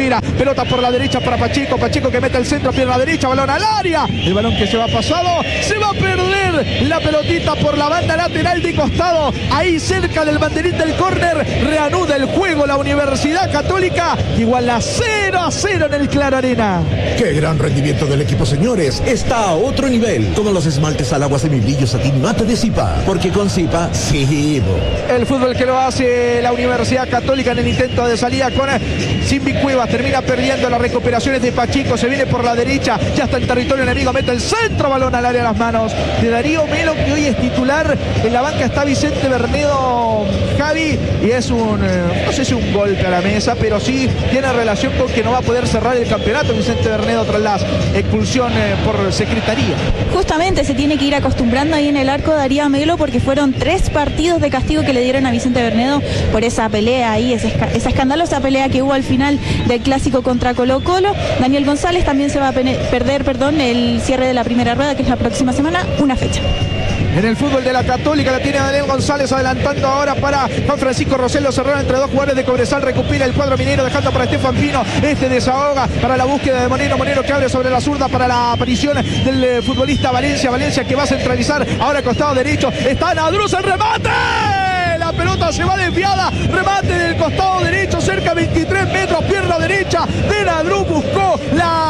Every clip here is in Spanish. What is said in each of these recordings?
Pereira, pelota por la derecha para Pacheco, Pacheco que mete el centro, pierna derecha, balón al área, el balón que se va pasado, se va a perder la pelotita por la banda lateral de costado, ahí cerca del banderín del córner, reanuda el juego la Universidad Católica, igual a 0-0 en el Claro Arena. ¡Qué gran rendimiento del equipo, señores! Está a otro nivel, como los esmaltes al agua semibrillo satín mate de Zipa, porque con Zipa, sí. El fútbol que lo hace la Universidad Católica en el intento de salida con Simbi Cuevas, termina perdiendo las recuperaciones de Pacheco, se viene por la derecha, ya está en territorio enemigo, mete el centro, balón al área a las manos de Darío Melo, que hoy es titular. En la banca está Vicente Bernedo, Javi, y es no sé si un golpe a la mesa, pero sí tiene relación con que no va a poder cerrar el campeonato Vicente Bernedo tras la expulsión por secretaría. Justamente se tiene que ir acostumbrando ahí en el arco Darío Melo, porque fueron 3 partidos de castigo que le dieron a Vicente Bernedo por esa pelea ahí, esa escandalosa pelea que hubo al final del clásico contra Colo Colo. Daniel González también se va a perder el cierre de la primera rueda, que es la próxima semana, una fecha. En el fútbol de la Católica la tiene Daniel González adelantando ahora para Juan Francisco Rosell, lo cerraron entre 2 jugadores de Cobresal, recupera el cuadro minero dejando para Estefan Pino, desahoga para la búsqueda de Monero, Monero que abre sobre la zurda para la aparición del futbolista Valencia que va a centralizar ahora costado derecho, está Nadruz, el remate, la pelota se va desviada, remate del costado derecho, cerca 23 metros, pierna derecha de Nadruz, buscó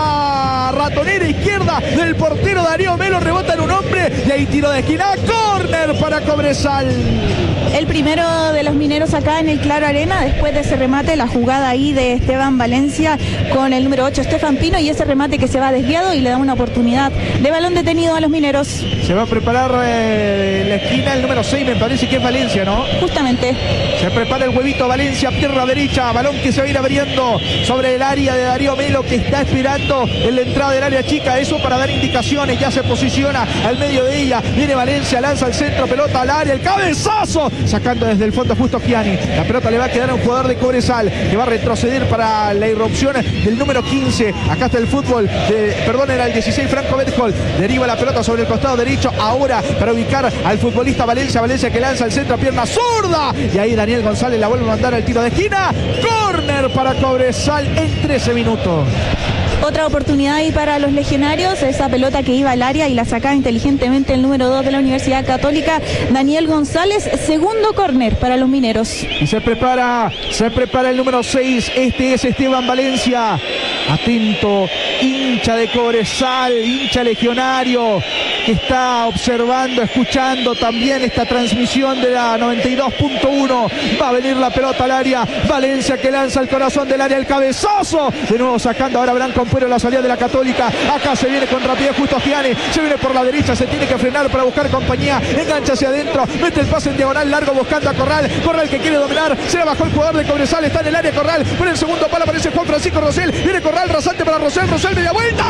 la ratonera izquierda del portero Darío Melo, rebota en un hombre y ahí tiro de esquina, córner para Cobresal. El primero de los mineros acá en el Claro Arena, después de ese remate, la jugada ahí de Esteban Valencia con el número 8 Estefan Pino, y ese remate que se va desviado y le da una oportunidad de balón detenido a los mineros. Se va a preparar la esquina el número 6, me parece que es Valencia, ¿no? Justamente. Se prepara el huevito Valencia, pierna derecha, balón que se va a ir abriendo sobre el área de Darío Melo, que está esperando en la entrada del área chica, eso para dar indicaciones, ya se posiciona al medio de ella, viene Valencia, lanza el centro, pelota al área, el cabezazo, sacando desde el fondo justo Gianni, la pelota le va a quedar a un jugador de Cobresal, que va a retroceder para la irrupción del número 15, acá está el fútbol, era el 16, Franco Bedhol, deriva la pelota sobre el costado derecho, ahora para ubicar al futbolista Valencia que lanza el centro, pierna zurda, y ahí Daniel González la vuelve a mandar al tiro de esquina, córner para Cobresal en 13 minutos. Otra oportunidad ahí para los legionarios, esa pelota que iba al área y la sacaba inteligentemente el número 2 de la Universidad Católica, Daniel González, segundo córner para los mineros. Y se prepara el número 6, es Esteban Valencia, atento, hincha de Cobresal, hincha legionario, que está observando, escuchando también esta transmisión de la 92.1, va a venir la pelota al área, Valencia que lanza el corazón del área, el cabezazo, de nuevo sacando ahora Branco Ampuero la salida de la Católica, acá se viene con rapidez justo Gianni, se viene por la derecha, se tiene que frenar para buscar compañía, engancha hacia adentro, mete el pase en diagonal largo buscando a Corral que quiere dominar, se la bajó el jugador de Cobresal, está en el área Corral, por el segundo palo aparece Juan Francisco Rosell, viene Corral, rasante para Rosell media vuelta,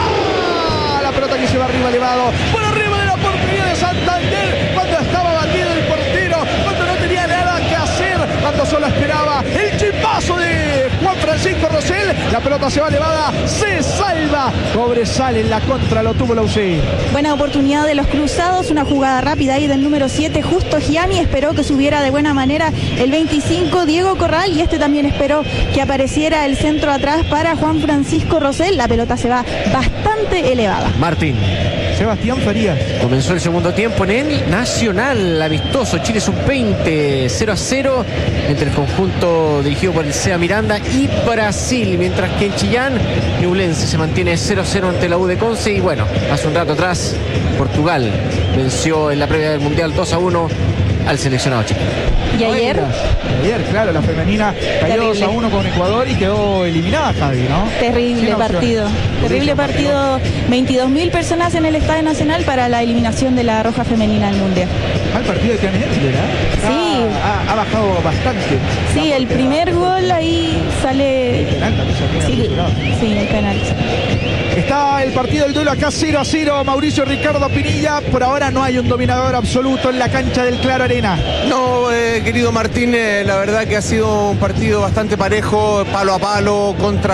la pelota que se va arriba elevado, por arriba de la portería de Santander, cuando estaba batido el portero, cuando no tenía nada que hacer, cuando solo esperaba el chimpazo de Juan Francisco Rosell, la pelota se va elevada, se salva Cobresal en la contra, lo tuvo la UCI. Buena oportunidad de los cruzados, una jugada rápida ahí del número 7, justo Gianni, esperó que subiera de buena manera el 25 Diego Corral, y también esperó que apareciera el centro atrás para Juan Francisco Rosell, la pelota se va bastante elevada. Martín. Sebastián Farías. Comenzó el segundo tiempo en el Nacional, amistoso, Chile sub-20, 0-0 entre el conjunto dirigido por el Sea Miranda y Brasil, mientras que en Chillán, Ñublense se mantiene 0-0 ante la U de Conce, y bueno, hace un rato atrás, Portugal venció en la previa del Mundial 2-1 al seleccionado chileno. ¿Y ayer? Ayer, claro, la femenina cayó 2-1 con Ecuador y quedó eliminada, Javi, ¿no? Terrible partido. Terrible partido. 22.000 personas en el Estadio Nacional para la eliminación de la Roja Femenina del Mundial. Al partido de Canet, ¿verdad? Sí. Ha bajado bastante. Sí, el primer gol ahí sale... Sí, el penal. Está el partido del duelo acá 0-0, Mauricio Ricardo Pinilla. Por ahora no hay un dominador absoluto en la cancha del Claro Arena. No, querido Martín, la verdad que ha sido un partido bastante parejo, palo a palo, contra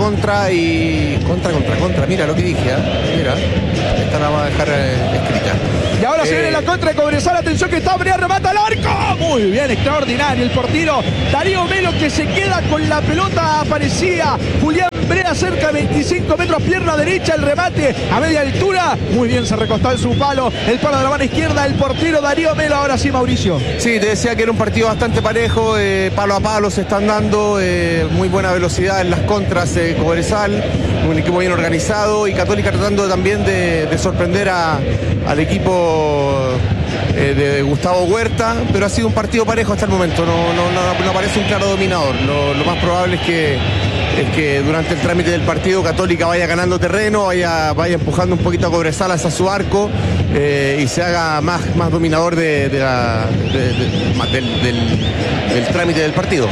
y contra. Mira lo que dije, mira, esta la va a dejar escrita. Y ahora se viene la contra de Cobresal, atención que está Brea, remata al arco. Muy bien, extraordinario el portero Darío Melo, que se queda con la pelota, aparecía Julián Brea cerca de 25 metros, pierna derecha, el remate a media altura. Muy bien, se recostó en su palo. El palo de la mano izquierda, el portero Darío Melo. Ahora sí, Mauricio. Sí, te decía que era un partido bastante parejo, palo a palo se están dando, muy buena velocidad en las contras, Cobresal, un equipo bien organizado y Católica tratando también de sorprender al equipo de Gustavo Huerta, pero ha sido un partido parejo hasta el momento, no parece un claro dominador. Lo más probable es que durante el trámite del partido Católica vaya ganando terreno, vaya empujando un poquito a Cobresal hacia su arco y se haga más dominador del trámite del partido.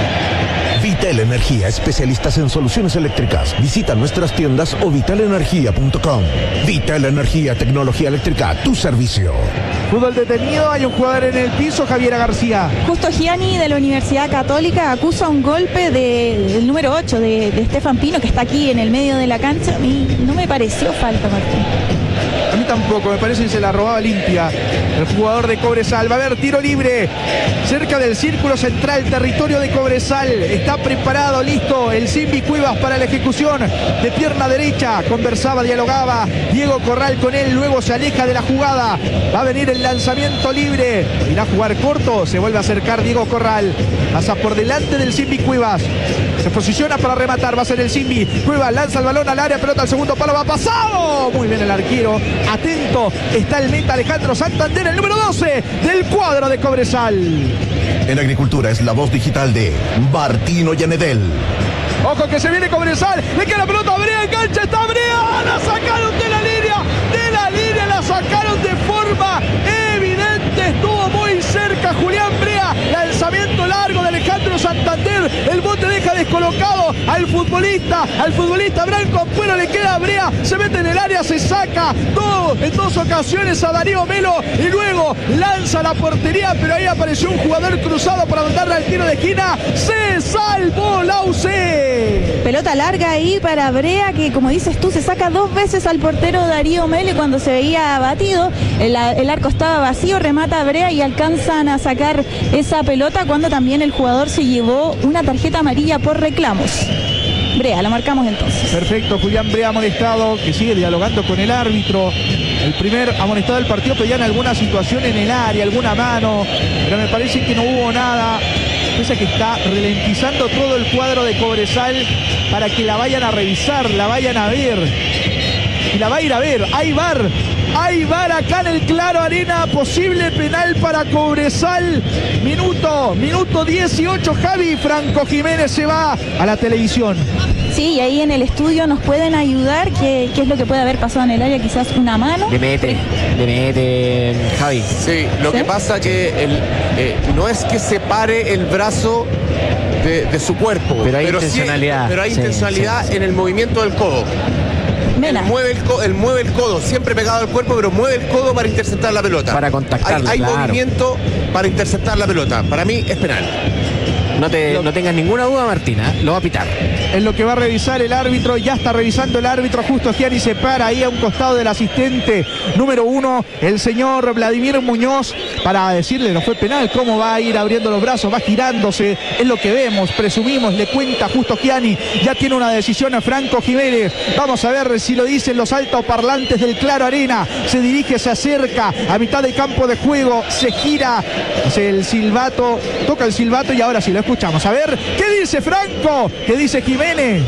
Vital Energía, especialistas en soluciones eléctricas. Visita nuestras tiendas o vitalenergia.com. Vital Energía, tecnología eléctrica, tu servicio. Fútbol detenido, hay un jugador en el piso, Javiera García. Justo Gianni de la Universidad Católica acusa un golpe del número 8 de Estefan Pino, que está aquí en el medio de la cancha. A mí no me pareció falta, Martín. A mí tampoco, me parece que se la robaba limpia el jugador de Cobresal. Va a haber tiro libre cerca del círculo central, territorio de Cobresal. Está preparado, listo el Simbi Cuevas para la ejecución de pierna derecha. Conversaba, dialogaba Diego Corral con él, luego se aleja de la jugada. Va a venir el lanzamiento libre. Irá a jugar corto, se vuelve a acercar Diego Corral. Pasa por delante del Simbi Cuevas. Se posiciona para rematar, va a ser el Simbi. Cuevas lanza el balón al área, pelota al segundo palo, va pasado. Muy bien el arquero. Atento está el meta Alejandro Santander, el número 12 del cuadro de Cobresal. En Agricultura es la voz digital de Martino Yanedel. Ojo que se viene Cobresal, le queda la pelota a Brea, engancha, está Brea, la sacaron de la línea, la sacaron de forma evidente, estuvo muy cerca Julián Brea, lanzamiento largo de Alejandro Santander, el bote deja descolocado al futbolista Branco Ampuero, le queda a Brea, se mete en el área, se saca en dos ocasiones a Darío Melo y luego lanza la portería, pero ahí apareció un jugador cruzado para mandarle al tiro de esquina, se salvó la UC. Pelota larga ahí para Brea, que como dices tú, se saca dos veces al portero Darío Melo y cuando se veía abatido, el arco estaba vacío, remata a Brea y alcanzan a sacar esa pelota cuando también el jugador se llevó una tarjeta amarilla por reclamos. Brea, la marcamos entonces. Perfecto, Julián Brea amonestado, que sigue dialogando con el árbitro. El primer amonestado del partido pedían alguna situación en el área, alguna mano, pero me parece que no hubo nada. Parece que está ralentizando todo el cuadro de Cobresal para que la vayan a revisar, la vayan a ver. Y la va a ir a ver, hay VAR acá en el Claro Arena, posible penal para Cobresal, minuto 18, Javi Franco Jiménez se va a la televisión. Sí, y ahí en el estudio nos pueden ayudar, qué es lo que puede haber pasado en el área, quizás una mano. Le mete, Javi. Sí, lo que pasa que no es que separe el brazo de su cuerpo, pero hay intencionalidad. Pero hay intencionalidad en el movimiento del codo. Mena. Él mueve el codo, siempre pegado al cuerpo, pero mueve el codo para interceptar la pelota. Para contactarla, hay claro. movimiento para interceptar la pelota. Para mí es penal. No tengas ninguna duda, Martina, lo va a pitar. Es lo que va a revisar el árbitro, ya está revisando el árbitro, justo Gianni se para ahí a un costado del asistente número 1, el señor Vladimir Muñoz, para decirle no fue penal, cómo va a ir abriendo los brazos, va girándose, es lo que vemos, presumimos, le cuenta justo Gianni, ya tiene una decisión a Franco Jiménez, vamos a ver si lo dicen los altoparlantes del Claro Arena, se dirige, se acerca a mitad del campo de juego, se gira, hace el silbato, toca el silbato y ahora sí lo escuchamos, a ver, ¿qué dice Franco? ¿Qué dice Jiménez?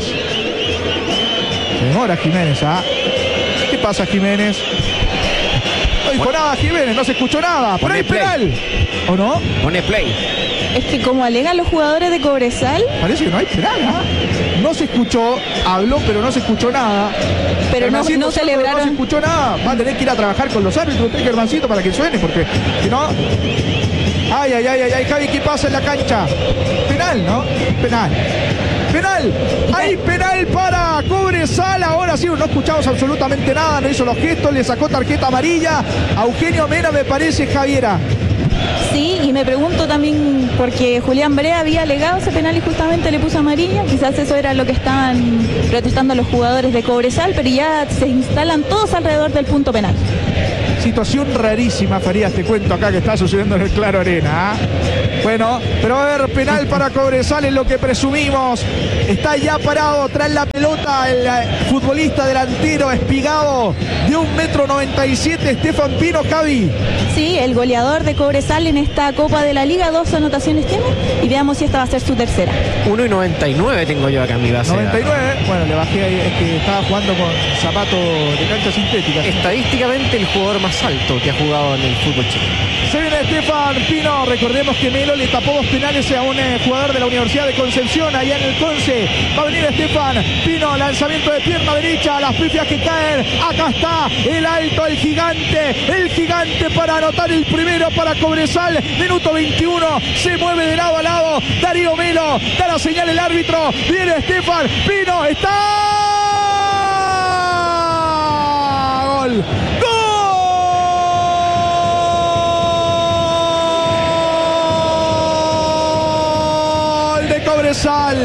Demora Jiménez, ¿ah? ¿Qué pasa, Jiménez? No dijo nada Jiménez, no se escuchó nada, pero hay penal. ¿O no? Pone play. Es que como alegan los jugadores de Cobresal, parece que no hay penal, ¿ah? No se escuchó, habló, pero no se escuchó nada. Pero no celebraron. No se escuchó nada. Va a tener que ir a trabajar con los árbitros, Germancito, para que suene, porque si no. Ay, Javi, ¿qué pasa en la cancha? Penal, ¿no? Penal. Hay penal para Cobresal. Ahora sí, no escuchamos absolutamente nada, no hizo los gestos, le sacó tarjeta amarilla a Eugenio Mena, me parece, Javiera. Sí, y me pregunto también, porque Julián Brea había alegado ese penal y justamente le puso amarilla, quizás eso era lo que estaban protestando los jugadores de Cobresal, pero ya se instalan todos alrededor del punto penal. Situación rarísima, Farías, te cuento acá que está sucediendo en el Claro Arena, ¿eh? Bueno, pero va a haber penal para Cobresal, es lo que presumimos. Está ya parado tras la pelota el futbolista delantero Espigado de 1,97 m, Estefan Pino. Cavi. Sí, el goleador de Cobresal en esta Copa de la Liga, 2 anotaciones tiene, y veamos si esta va a ser su tercera. 1,99 tengo yo acá en mi base. 99, bueno, le bajé ahí, es que estaba jugando con zapatos de cancha sintética. Estadísticamente el jugador más alto que ha jugado en el fútbol chileno. Se viene Estefan Pino, recordemos que Melo le tapó 2 penales a un jugador de la Universidad de Concepción, allá en el Conce. Va a venir Estefan Pino, lanzamiento de pierna derecha, las pifias que caen, acá está el alto, el gigante para anotar el primero para Cobresal, minuto 21, se mueve de lado a lado, Darío Melo, da la señal el árbitro, viene Estefan Pino, está... ¡Gol! Cobresal,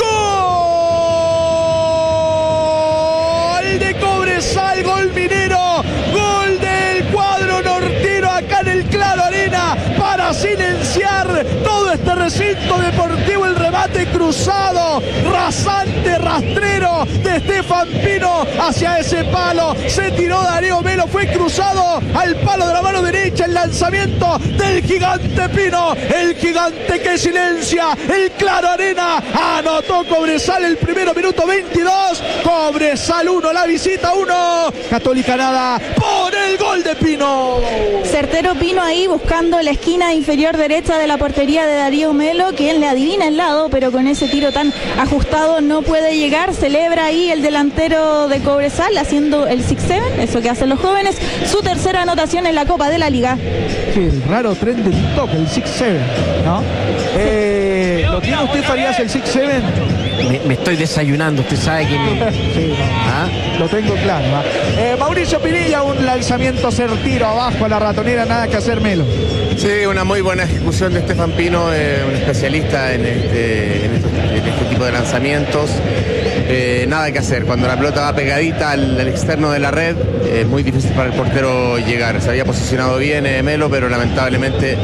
gol de Cobresal, gol minero, gol del cuadro nortino acá en el Claro Arena para silenciar todo este recinto deportivo. El remate cruzado, rasante, rastrero de Estefan Pino hacia ese palo, se tiró Darío Melo, fue cruzado al palo de la mano derecha, el lanzamiento del gigante Pino, el gigante que silencia el Claro Arena. Anotó Cobresal el primero, minuto 22, Cobresal 1, la visita 1, Católica nada, por el gol de Pino. Certero Pino ahí buscando la esquina inferior derecha de la portería de Darío Melo, quien le adivina el lado, pero con ese tiro tan ajustado no puede llegar. Celebra ahí el delantero de Cobresal haciendo el 6-7, eso que hacen los jóvenes, su tercera anotación en la Copa de la Liga. Sí, el raro tren de TikTok, el 6-7, ¿no? ¿Lo tiene usted, Farías, el 6-7? Me estoy desayunando, usted sabe que... Sí, no. ¿Ah? Lo tengo claro. Mauricio Pinilla, un lanzamiento certero abajo a la ratonera, nada que hacer, Melo. Sí, una muy buena ejecución de Estefan Pino, un especialista en este tipo de lanzamientos. Nada que hacer, cuando la pelota va pegadita al externo de la red, es muy difícil para el portero llegar. Se había posicionado bien Melo, pero lamentablemente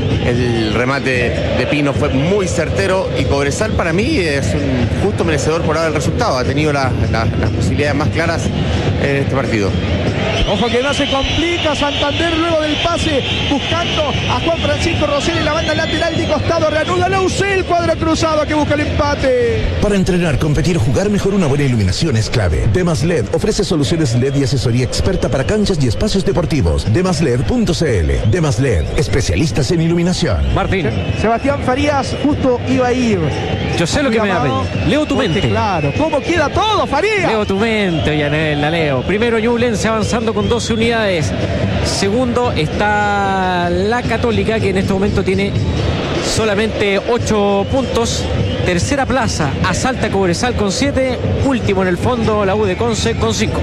el remate de Pino fue muy certero, y Cobresal para mí es un justo merecedor por ahora del resultado. Ha tenido las posibilidades más claras en este partido. Ojo que no se complica Santander luego del pase, buscando a Juan Francisco Rosselli, la banda lateral de costado, reanuda la UC, el cuadro cruzado que busca el empate. Para entrenar, competir, jugar mejor, una buena iluminación es clave. Demas LED ofrece soluciones LED y asesoría experta para canchas y espacios deportivos. Demasled.cl. Demas LED, especialistas en iluminación. Martín. Sebastián Farías justo iba a ir. Yo sé lo que me va a pedir. Leo tu mente. Claro, ¿cómo queda todo, Farías? Leo tu mente, Yanel, la leo. Primero, Ñublense avanzando con 12 unidades. Segundo está la Católica, que en este momento tiene solamente 8 puntos. Tercera plaza, asalta Cobresal con 7. Último en el fondo, la U de Conce con 5.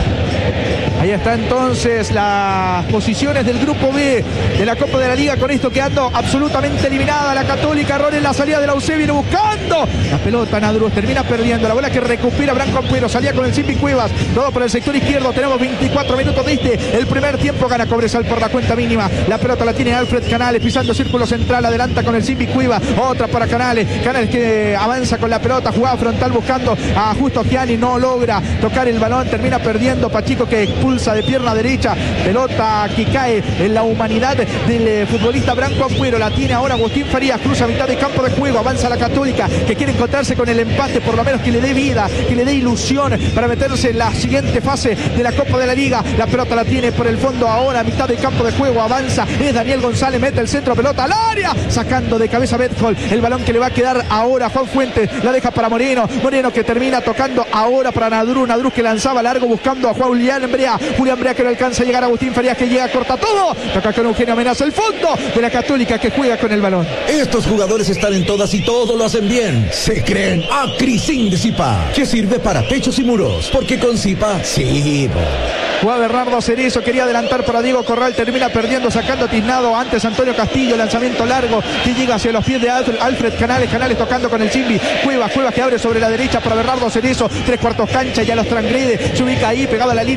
Ahí está entonces las posiciones del grupo B de la Copa de la Liga, con esto quedando absolutamente eliminada la Católica. Error en la salida de la UC, viene buscando la pelota Nadruz, termina perdiendo la bola que recupera Branco Ampuero, salía con el Simpi Cuevas, todo por el sector izquierdo. Tenemos 24 minutos de el primer tiempo, gana Cobresal por la cuenta mínima. La pelota la tiene Alfred Canales pisando círculo central, adelanta con el Simpi Cuevas, otra para Canales que avanza con la pelota, jugada frontal buscando a Justo Gianni, no logra tocar el balón, termina perdiendo Pachico, que expulsa de pierna derecha, pelota que cae en la humanidad del futbolista Branco Ampuero. La tiene ahora Agustín Farías, cruza a mitad de campo de juego, avanza la Católica, que quiere encontrarse con el empate, por lo menos que le dé vida, que le dé ilusión para meterse en la siguiente fase de la Copa de la Liga. La pelota la tiene por el fondo ahora, a mitad de campo de juego, avanza, es Daniel González, mete el centro, pelota al área, sacando de cabeza Bedford, el balón que le va a quedar ahora Juan Fuentes, la deja para Moreno que termina tocando ahora para Nadruz que lanzaba largo buscando a Julián Brea que no alcanza a llegar, a Agustín Farías que llega, corta todo, toca con Eugenio Amenaza, el fondo de la Católica que juega con el balón. Estos jugadores están en todas y todo lo hacen bien. Se creen Acrisin de Zipa, que sirve para techos y muros, porque con Zipa sí. Jugaba Bernardo Cerezo, quería adelantar para Diego Corral, termina perdiendo, sacando tiznado antes Antonio Castillo, lanzamiento largo que llega hacia los pies de Alfred Canales tocando con el Chimbi, Cuevas que abre sobre la derecha para Bernardo Cerezo, 3/4 cancha, ya los transgrede, se ubica ahí pegado a la línea de fondo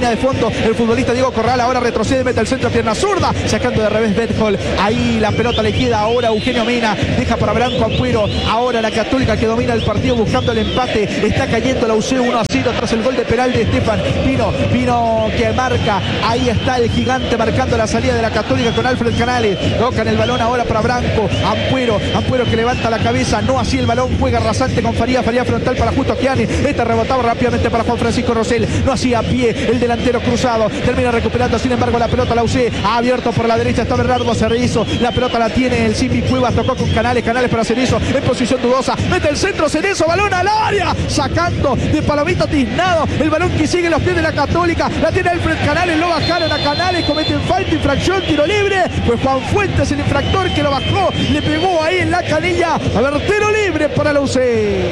momento. El futbolista Diego Corral ahora retrocede, mete el centro, pierna zurda, sacando de revés Bedhol. Ahí la pelota le queda ahora a Eugenio Mena, deja para Branco Ampuero. Ahora la Católica que domina el partido buscando el empate. Está cayendo la UC 1-0 tras el gol de penal de Estefan Pino que marca. Ahí está el gigante marcando la salida de la Católica con Alfred Canales. Tocan el balón ahora para Branco Ampuero que levanta la cabeza, no así el balón, juega rasante con Faría frontal para Justo Chiani. Este rebotado rápidamente para Juan Francisco Rosell, no hacía pie el delantero cruzado, termina recuperando sin embargo la pelota la UC, abierto por la derecha está Bernardo Cerezo, la pelota la tiene el Simbi Cuevas, tocó con Canales para Cerezo en posición dudosa, mete el centro Cerezo, balón al área, sacando de Palomito Tiznado, el balón que sigue en los pies de la Católica, la tiene Alfred Canales, lo bajaron a Canales, cometen falta, infracción, tiro libre, pues Juan Fuentes el infractor que lo bajó, le pegó ahí en la canilla, a ver, tiro libre para la UC.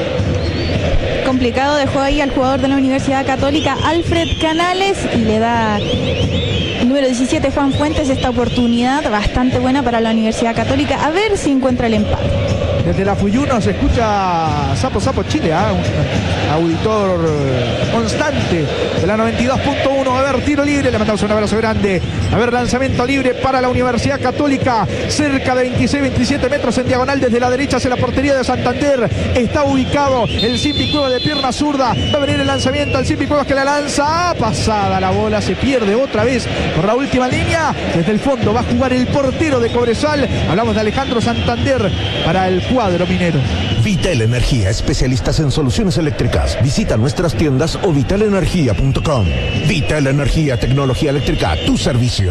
Complicado dejó ahí al jugador de la Universidad Católica, Alfred Canales, y le da el número 17, Juan Fuentes, esta oportunidad bastante buena para la Universidad Católica, a ver si encuentra el empate. Desde la Fuyuno se escucha Sapo Chile, un auditor constante de la 92.1. A ver, tiro libre, le mandamos un abrazo grande. A ver, lanzamiento libre para la Universidad Católica, cerca de 26-27 metros en diagonal desde la derecha hacia la portería de Santander. Está ubicado el Simbi Cuevas de pierna zurda. Va a venir el lanzamiento al Simbi Cuevas que la lanza. Pasada la bola, se pierde otra vez por la última línea. Desde el fondo va a jugar el portero de Cobresal. Hablamos de Alejandro Santander para el cuadro minero. Vital Energía, especialistas en soluciones eléctricas. Visita nuestras tiendas o vitalenergia.com. Vital Energía, tecnología eléctrica a tu servicio.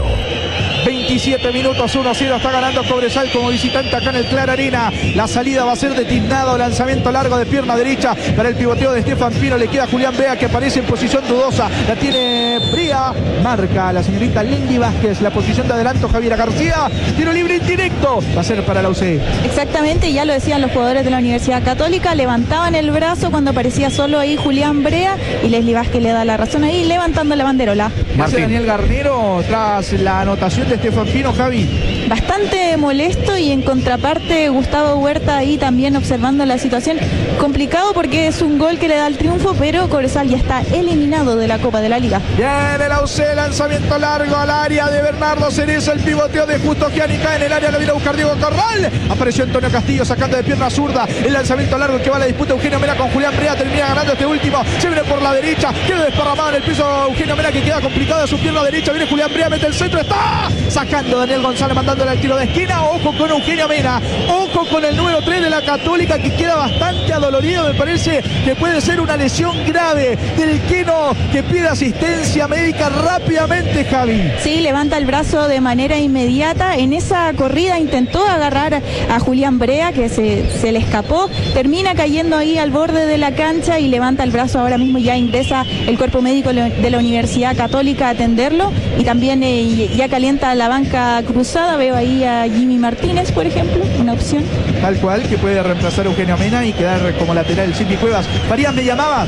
27 minutos, 1-0, está ganando Cobresal como visitante acá en el Clara Arena. La salida va a ser de Tiznado, lanzamiento largo de pierna derecha para el pivoteo de Estefan Pino, le queda Julián Brea que aparece en posición dudosa, la tiene Brea, marca la señorita Lindy Vázquez, la posición de adelanto Javiera García, tiro libre indirecto, va a ser para la UC. Exactamente, ya lo decían los jugadores de la Universidad Católica, levantaban el brazo cuando aparecía solo ahí Julián Brea y Leslie Vázquez le da la razón ahí, levantando la banderola. Hace Daniel Garnero tras la anotación de Estefan Pino, Javi. Bastante molesto y en contraparte Gustavo Huerta ahí también observando la situación. Complicado porque es un gol que le da el triunfo, pero Cobresal ya está eliminado de la Copa de la Liga. Viene la UC, lanzamiento largo al área de Bernardo Cerezo, el pivoteo de Justo Chianica en el área, lo viene a buscar Diego Corral. Apareció Antonio Castillo sacando de pierna zurda, el lanzamiento largo que va a la disputa Eugenio Mena con Julián Brea, termina ganando este último, se viene por la derecha, queda desparramado en el piso Eugenio Mena que queda complicado de su pierna derecha, viene Julián Brea, mete el centro, está sacando Daniel González mandándole al tiro de esquina. Ojo con Eugenio Mena, ojo con el número 3 de la Católica que queda bastante adolorido, me parece que puede ser una lesión grave del Queno que pide asistencia médica rápidamente, Javi. Sí, levanta el brazo de manera inmediata, en esa corrida intentó agarrar a Julián Brea que se le escapó, termina cayendo ahí al borde de la cancha y levanta el brazo ahora mismo, ya ingresa el cuerpo médico de la Universidad Católica a atenderlo y también ya calienta la banca cruzada, veo ahí a Jimmy Martínez, por ejemplo, una opción. Tal cual, que puede reemplazar a Eugenio Mena y quedar como lateral el Simbi Cuevas. Farías, ¿me llamabas?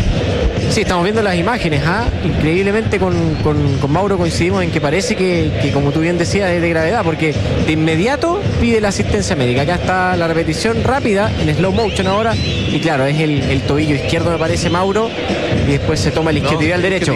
Sí, estamos viendo las imágenes, increíblemente con Mauro coincidimos en que parece que como tú bien decías es de gravedad, porque de inmediato pide la asistencia médica. Acá está la repetición rápida en slow motion ahora y claro, es el tobillo izquierdo me parece Mauro y después se toma el isquiotibial derecho.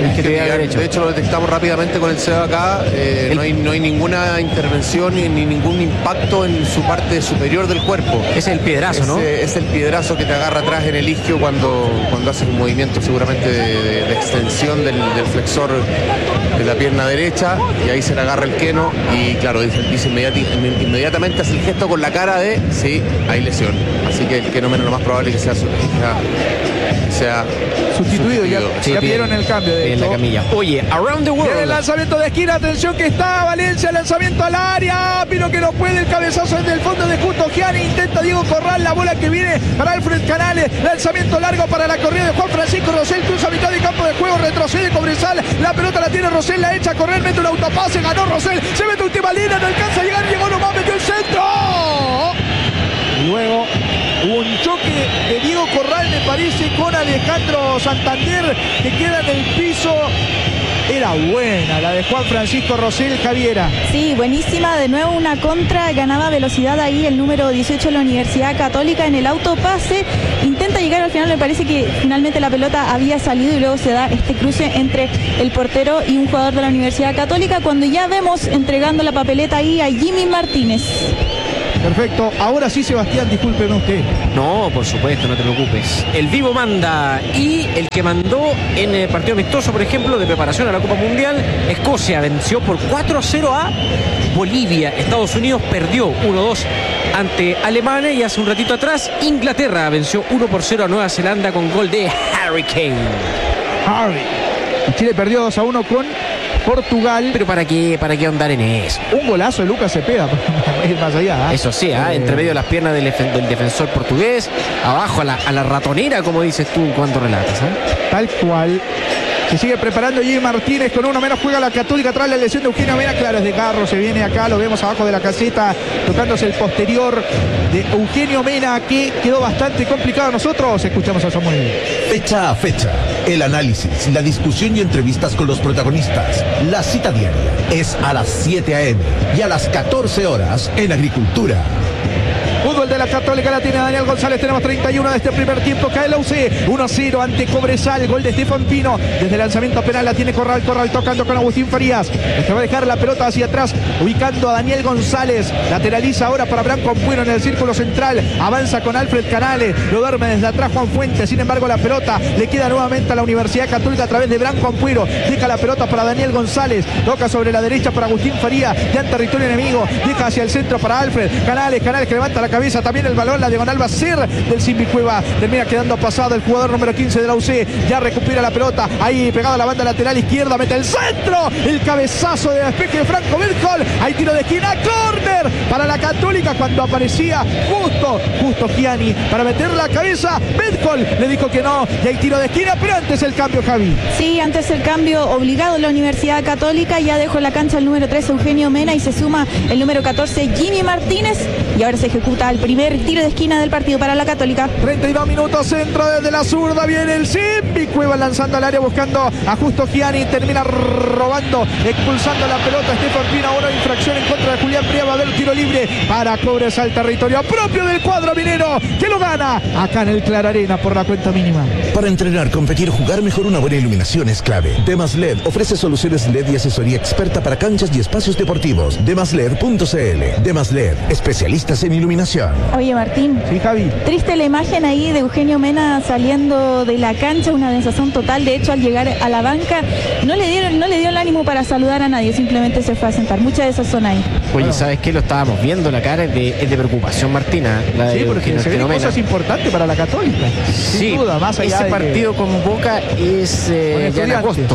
De hecho lo detectamos rápidamente con el CEO acá, no hay ninguna intervención ni ningún impacto en su parte superior del cuerpo. Es el piedrazo, ¿no? Es el piedrazo que te agarra atrás en el isquio cuando haces un movimiento seguramente de extensión del flexor de la pierna derecha y ahí se le agarra el Queno y claro, dice inmediatamente hace el gesto con la cara de sí, hay lesión. Así que el Queno Mena lo más probable que sea sustituido. Ya vieron el cambio de en la camilla. Oye, Around the World. Viene el lanzamiento de esquina, atención que está Valencia, lanzamiento al área, Pino que no puede, el cabezazo desde el fondo de Justo Gianni, intenta Diego Corral, la bola que viene para Alfred Canales, lanzamiento largo para la corrida de Juan Francisco Rosell, cruza a mitad de campo de juego, retrocede Cobresal, la pelota la tiene Rosell, la echa a correr, mete un autopase, ganó Rosell, se mete última línea, no alcanza a llegar, llegó nomás, metió el centro. Y luego hubo un choque de Diego Corral, me parece, con Alejandro Santander, que queda en el piso. Era buena la de Juan Francisco Rosell, Javiera. Sí, buenísima, de nuevo una contra, ganaba velocidad ahí el número 18 de la Universidad Católica en el autopase, intenta intenta llegar al final, me parece que finalmente la pelota había salido y luego se da este cruce entre el portero y un jugador de la Universidad Católica, cuando ya vemos entregando la papeleta ahí a Jimmy Martínez. Perfecto. Ahora sí, Sebastián, discúlpeme usted. No, por supuesto, no te preocupes. El vivo manda, y el que mandó en el partido amistoso, por ejemplo, de preparación a la Copa Mundial, Escocia venció por 4-0 a Bolivia. Estados Unidos perdió 1-2 ante Alemania, y hace un ratito atrás Inglaterra venció 1-0 a Nueva Zelanda con gol de Harry Kane. Y Chile perdió 2-1 con Portugal. Pero ¿para qué andar en eso? Un golazo de Lucas Cepeda, más allá. Eso sí, entre medio de las piernas del defensor portugués, abajo a la ratonera, como dices tú cuando relatas. Tal cual. Se sigue preparando Jimmy Martínez, con uno menos juega la Católica tras la lesión de Eugenio Mena. Claro, es de carro, se viene acá, lo vemos abajo de la caseta, tocándose el posterior de Eugenio Mena, que quedó bastante complicado. Nosotros escuchamos a Samuel. Fecha a fecha, el análisis, la discusión y entrevistas con los protagonistas. La cita diaria es a las 7 a.m. y a las 14 horas en Agricultura. Fútbol de la Católica la tiene Daniel González. Tenemos 31 de este primer tiempo. Cae la UC 1-0 ante Cobresal. Gol de Estefan Pino. Desde el lanzamiento penal la tiene Corral tocando con Agustín Farías. Este va a dejar la pelota hacia atrás, ubicando a Daniel González. Lateraliza ahora para Branco Ampuero en el círculo central. Avanza con Alfred Canales. Lo duerme desde atrás Juan Fuentes. Sin embargo, la pelota le queda nuevamente a la Universidad Católica a través de Branco Ampuero. Deja la pelota para Daniel González. Toca sobre la derecha para Agustín Farías. Ya en territorio enemigo. Deja hacia el centro para Alfred Canales. Canales que levanta la cabeza, también el balón, la diagonal va a ser del Simbi Cueva, termina quedando pasado el jugador número 15 de la UC, ya recupera la pelota, ahí pegada a la banda lateral izquierda, mete el centro, el cabezazo de despeje de Franco Bercol, hay tiro de esquina, córner para la Católica, cuando aparecía justo Gianni para meter la cabeza, Bercol le dijo que no, y hay tiro de esquina, pero antes el cambio, Javi. Sí, antes el cambio obligado en la Universidad Católica, ya dejó la cancha el número 3 Eugenio Mena y se suma el número 14 Jimmy Martínez, y ahora se ejecuta el primer tiro de esquina del partido para la Católica. 32 minutos, centro desde la zurda, viene el Simbi Cueva lanzando al área buscando a Justo Gianni, termina robando, expulsando la pelota Estefan Pino. Ahora infracción en contra de Julián Pria, va a haber tiro libre para Cobresal, territorio propio del cuadro minero, que lo gana acá en el Clararena por la cuenta mínima. Para entrenar, competir, jugar mejor, una buena iluminación es clave. Demas LED ofrece soluciones LED y asesoría experta para canchas y espacios deportivos. Demasled.cl. Demas LED, especialistas en iluminación. Oye, Martín. Sí, Javi. Triste la imagen ahí de Eugenio Mena saliendo de la cancha, una sensación total. De hecho, al llegar a la banca no le dio el ánimo para saludar a nadie, simplemente se fue a sentar. Muchas de esas son ahí. Oye, bueno, ¿sabes qué? Lo estábamos viendo, la cara es de preocupación, Martina. Sí, porque se ven cosas importantes para la Católica. Sí, sin duda, más allá ese de partido con Boca es ya en agosto.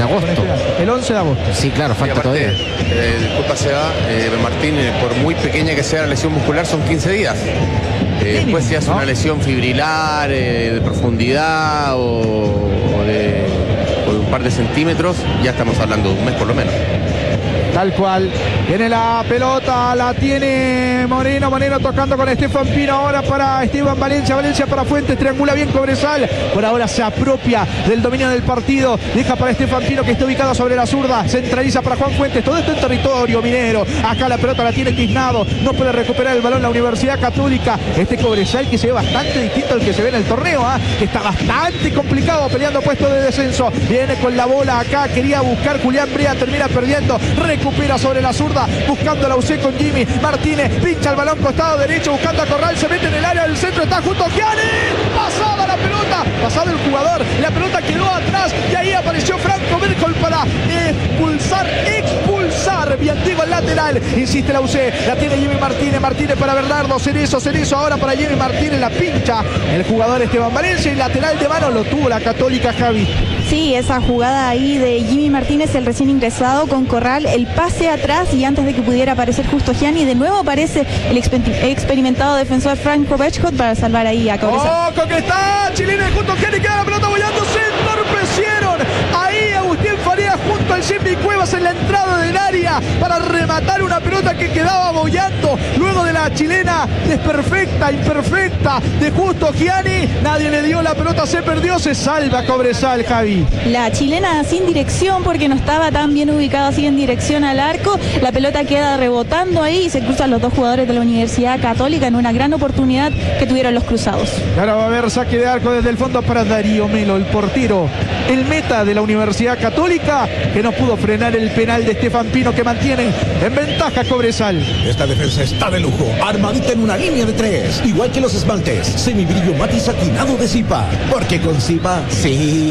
El 11 de agosto. Sí, claro, falta todavía. Disculpa, Seba, Martín, por muy pequeña que sea la lesión muscular, son 15 días. Después si hace una lesión fibrilar de profundidad o de un par de centímetros, ya estamos hablando de un mes por lo menos. Tal cual. Tiene la pelota, la tiene Moreno tocando con Estefan Pino, ahora para Esteban Valencia para Fuentes, triangula bien Cobresal, por ahora se apropia del dominio del partido, deja para Estefan Pino que está ubicado sobre la zurda, centraliza para Juan Fuentes, todo esto en territorio minero, acá la pelota la tiene Tiznado, no puede recuperar el balón la Universidad Católica, este Cobresal que se ve bastante distinto al que se ve en el torneo, que está bastante complicado peleando puesto de descenso, viene con la bola acá, quería buscar Julián Brea, termina perdiendo, recupera sobre la zurda, buscando la UC con Jimmy Martínez, pincha el balón costado derecho, buscando a Corral, se mete en el área del centro, está junto a Gianni, pasada la pelota, pasado el jugador, la pelota quedó atrás y ahí apareció Franco Bercol para expulsar, Viantigo el lateral, insiste la UC, la tiene Jimmy Martínez para Bernardo, Cerezo ahora para Jimmy Martínez, la pincha el jugador Esteban Valencia y lateral de mano lo tuvo la Católica, Javi. Sí, esa jugada ahí de Jimmy Martínez, el recién ingresado con Corral, el pase atrás y antes de que pudiera aparecer justo Gianni, de nuevo aparece el experimentado defensor Franco Bechhot para salvar ahí a Cobresal. ¡Ojo que está! Chilena y justo Gianni, queda la pelota bollando, se entorpecieron. Ahí Agustín Farías junto al Simbi Cuevas en la entrada del área para rematar una pelota que quedaba bollando luego de la Una chilena desperfecta, imperfecta, de Justo Gianni. Nadie le dio la pelota, se perdió, se salva Cobresal, Javi. La chilena sin dirección porque no estaba tan bien ubicada así en dirección al arco. La pelota queda rebotando ahí y se cruzan los dos jugadores de la Universidad Católica en una gran oportunidad que tuvieron los cruzados. Ahora va a haber saque de arco desde el fondo para Darío Melo, el portero, el meta de la Universidad Católica, que no pudo frenar el penal de Estefan Pino, que mantiene en ventaja Cobresal. Esta defensa está de lujo, armadita en una línea de 3, igual que los esmaltes, semibrillo matiz satinado de Zipa, porque con Zipa, sí.